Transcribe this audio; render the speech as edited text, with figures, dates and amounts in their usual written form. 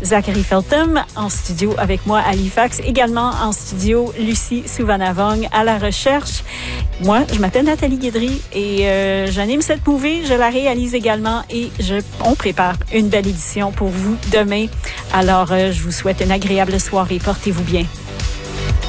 Zachary Feltham en studio avec moi à Halifax. Également en studio, Lucie Souvanavong à la recherche. Moi, je m'appelle Nathalie Guédry et j'anime cette movie. Je la réalise également et on prépare une belle édition pour vous demain. Alors, je vous souhaite une agréable soirée. Portez-vous bien.